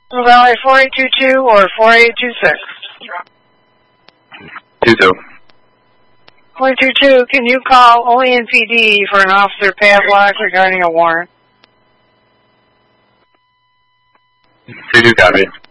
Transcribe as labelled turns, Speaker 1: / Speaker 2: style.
Speaker 1: Valley 4822 or 4826?
Speaker 2: 22.
Speaker 1: 422, can you call Olean PD for an officer padlock regarding a warrant?
Speaker 2: 22 copy.